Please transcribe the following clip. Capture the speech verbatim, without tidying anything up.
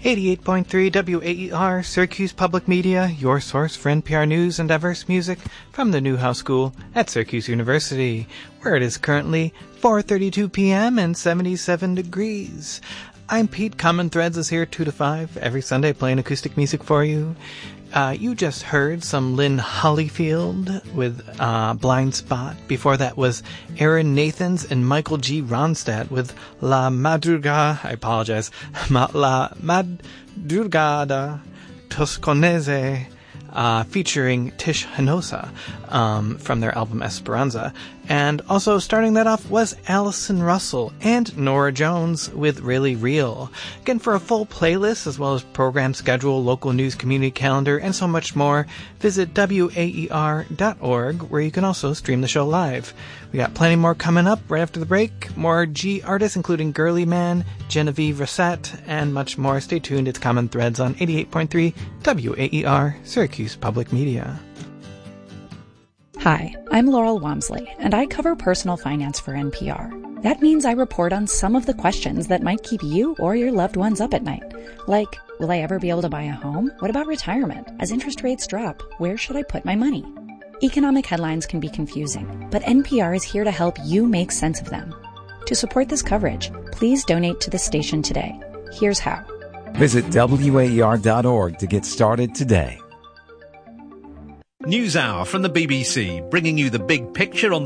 eighty-eight point three W A E R, Syracuse Public Media, your source for N P R news and diverse music from the Newhouse School at Syracuse University, where it is currently four thirty-two p.m. and seventy-seven degrees. I'm Pete. Common Threads is here two to five every Sunday playing acoustic music for you. Uh, you just heard some Lynn Hollyfield with uh, Blind Spot. Before that was Aaron Nathans and Michael G. Ronstadt with La Madrugada, I apologize, Ma, La Madrugada Toscanese, uh, featuring Tish Hinosa um, from their album Esperanza. And also starting that off was Allison Russell and Nora Jones with Really Real. Again, for a full playlist as well as program schedule, local news, community calendar, and so much more, visit W A E R dot org, where you can also stream the show live. We got plenty more coming up right after the break. More G artists, including Girly Man, Genevieve Rosette, and much more. Stay tuned. It's Common Threads on eighty-eight point three W A E R, Syracuse Public Media. Hi, I'm Laurel Wamsley, and I cover personal finance for N P R. That means I report on some of the questions that might keep you or your loved ones up at night. Like, will I ever be able to buy a home? What about retirement? As interest rates drop, where should I put my money? Economic headlines can be confusing, but N P R is here to help you make sense of them. To support this coverage, please donate to the station today. Here's how. Visit W A E R dot org to get started today. NewsHour from the B B C, bringing you the big picture on the